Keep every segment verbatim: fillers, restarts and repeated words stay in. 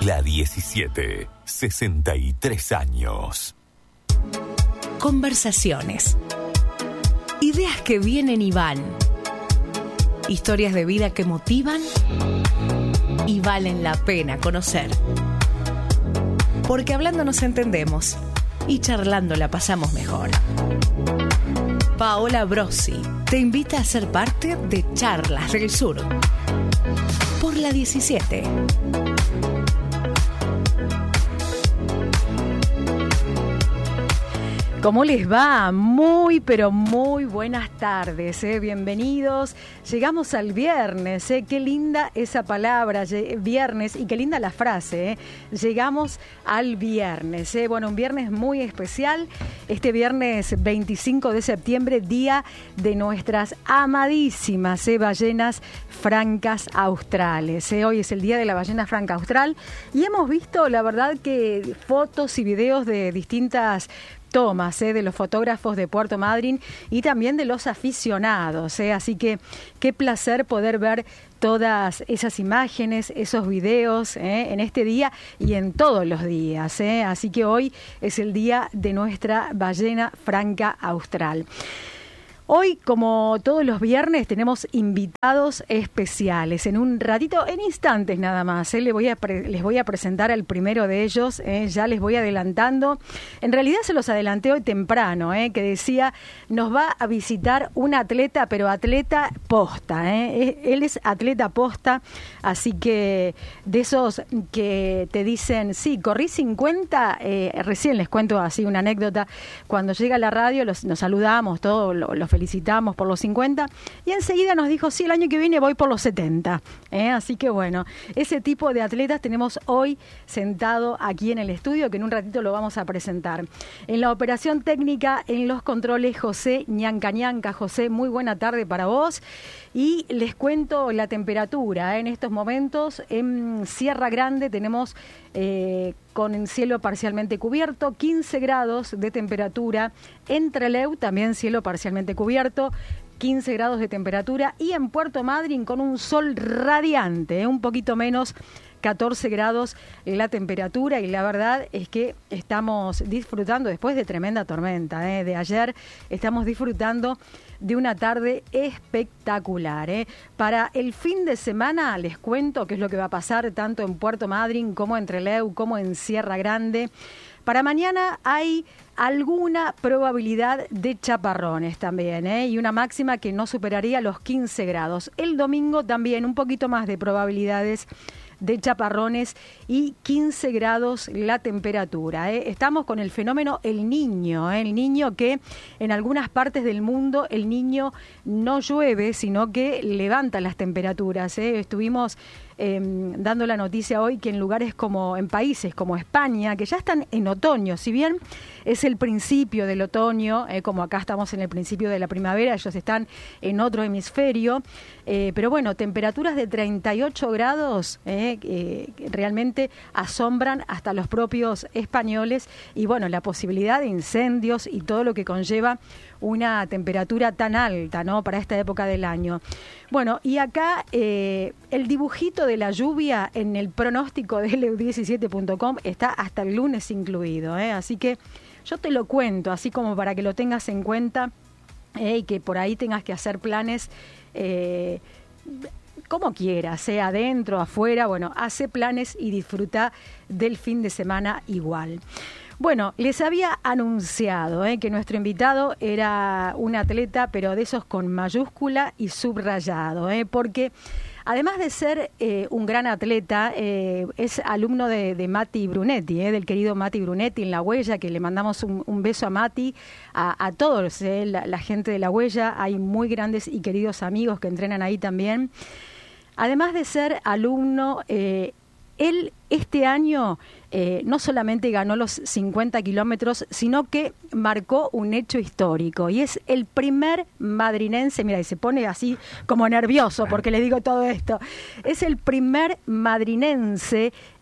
La diecisiete, sesenta y tres años. Conversaciones. Ideas que vienen y van. Historias de vida que motivan y valen la pena conocer. Porque hablando nos entendemos y charlando la pasamos mejor. Paola Brosi te invita a ser parte de Charlas del Sur por la diecisiete. ¿Cómo les va? Muy, pero muy buenas tardes, ¿eh? Bienvenidos. Llegamos al viernes, ¿eh? Qué linda esa palabra, viernes, y qué linda la frase, ¿eh? Llegamos al viernes, ¿eh? Bueno, un viernes muy especial, este viernes veinticinco de septiembre, día de nuestras amadísimas ¿eh? ballenas francas australes, ¿eh? Hoy es el día de la ballena franca austral y hemos visto, la verdad, que fotos y videos de distintas tomas ¿eh? de los fotógrafos de Puerto Madryn y también de los aficionados, ¿eh? Así que qué placer poder ver todas esas imágenes, esos videos ¿eh? en este día y en todos los días, ¿eh? Así que hoy es el día de nuestra ballena franca austral. Hoy, como todos los viernes, tenemos invitados especiales. En un ratito, en instantes nada más, ¿eh? les, voy a pre- les voy a presentar al primero de ellos, ¿eh? Ya les voy adelantando. En realidad se los adelanté hoy temprano, ¿eh? Que decía, nos va a visitar un atleta, pero atleta posta, ¿eh? Él es atleta posta, así que de esos que te dicen, sí, corrí cincuenta, eh, recién les cuento así una anécdota, cuando llega a la radio los, nos saludamos, todos los lo felicitamos por los cincuenta y enseguida nos dijo, sí, el año que viene voy por los setenta. ¿eh? Así que bueno, ese tipo de atletas tenemos hoy sentado aquí en el estudio, que en un ratito lo vamos a presentar. En la operación técnica, en los controles, José Ñanca Ñanca. José, muy buena tarde para vos. Y les cuento la temperatura. ¿eh? En estos momentos en Sierra Grande tenemos eh, con el cielo parcialmente cubierto, quince grados de temperatura. En Trelew también cielo parcialmente cubierto, quince grados de temperatura. Y en Puerto Madryn con un sol radiante, ¿eh? un poquito menos, catorce grados la temperatura, y la verdad es que estamos disfrutando, después de tremenda tormenta ¿eh? de ayer, estamos disfrutando de una tarde espectacular. ¿eh? Para el fin de semana les cuento qué es lo que va a pasar tanto en Puerto Madryn como en Trelew como en Sierra Grande. Para mañana hay alguna probabilidad de chaparrones también, ¿eh? y una máxima que no superaría los quince grados. El domingo también un poquito más de probabilidades de chaparrones y quince grados la temperatura. ¿eh? Estamos con el fenómeno El Niño, ¿eh? el Niño que en algunas partes del mundo el Niño no llueve, sino que levanta las temperaturas. ¿eh? Estuvimos eh, dando la noticia hoy que en lugares como, en países como España, que ya están en otoño, si bien es el principio del otoño, eh, como acá estamos en el principio de la primavera, ellos están en otro hemisferio, eh, pero bueno, temperaturas de treinta y ocho grados, eh, eh, realmente asombran hasta los propios españoles, y bueno, la posibilidad de incendios y todo lo que conlleva una temperatura tan alta, ¿no?, para esta época del año. Bueno, y acá eh, el dibujito de la lluvia en el pronóstico de L U diecisiete punto com está hasta el lunes incluido, ¿eh? Así que yo te lo cuento, así como para que lo tengas en cuenta eh, y que por ahí tengas que hacer planes eh, como quieras, sea adentro, afuera, bueno, hace planes y disfruta del fin de semana igual. Bueno, les había anunciado eh, que nuestro invitado era un atleta, pero de esos con mayúscula y subrayado, eh, porque además de ser eh, un gran atleta, eh, es alumno de, de Mati Brunetti, eh, del querido Mati Brunetti en La Huella, que le mandamos un, un beso a Mati, a, a todos, eh, la, la gente de La Huella. Hay muy grandes y queridos amigos que entrenan ahí también. Además de ser alumno, eh, él este año eh, no solamente ganó los cincuenta kilómetros, sino que marcó un hecho histórico, y es el primer madrinense, mira, y se pone así como nervioso porque le digo todo esto, es el primer madrinense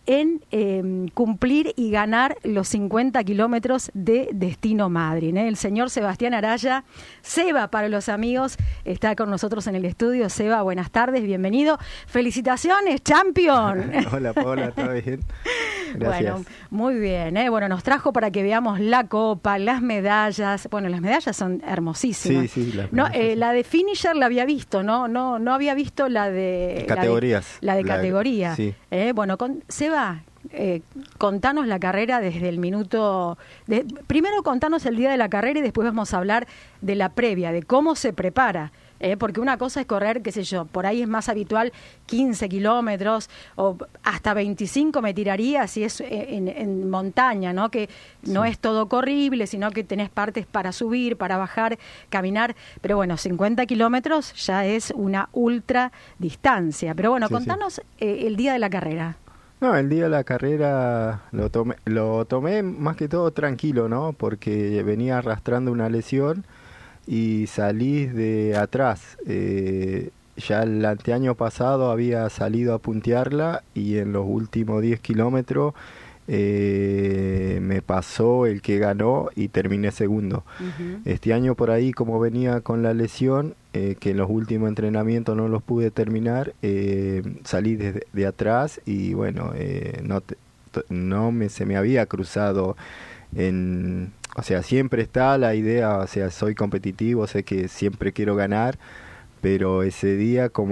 en eh, cumplir y ganar los cincuenta kilómetros de Destino Madryn. ¿eh? El señor Sebastián Araya, Seba para los amigos, está con nosotros en el estudio. Seba, buenas tardes, bienvenido. Felicitaciones, champion. Hola, Paola, ¿todo bien? Gracias. Bueno, muy bien. ¿eh? Bueno, nos trajo para que veamos la copa, las medallas. Bueno, las medallas son hermosísimas. Sí, sí, las no, medallas, eh, sí. La de finisher la había visto, ¿no? No, no había visto la de... Categorías. La de, la de La de- categoría. sí. Eh, bueno, con, Seba, eh, contanos la carrera desde el minuto... De, primero contanos el día de la carrera y después vamos a hablar de la previa, de cómo se prepara. Eh, porque una cosa es correr, qué sé yo, por ahí es más habitual quince kilómetros o hasta veinticinco me tiraría si es en, en montaña, ¿no? Que no Sí. es todo corrible, sino que tenés partes para subir, para bajar, caminar. Pero bueno, cincuenta kilómetros ya es una ultra distancia. Pero bueno, Sí, contanos eh, el día de la carrera. No, el día de la carrera lo tomé, lo tomé más que todo tranquilo, ¿no? Porque venía arrastrando una lesión y salí de atrás. Eh, ya el anteaño pasado había salido a puntearla y en los últimos diez kilómetros eh, me pasó el que ganó y terminé segundo. Uh-huh. Este año por ahí, como venía con la lesión, eh, que en los últimos entrenamientos no los pude terminar, eh, salí de, de atrás y bueno, eh, no, te, no me, se me había cruzado en... O sea, siempre está la idea, o sea, soy competitivo, sé que siempre quiero ganar, pero ese día como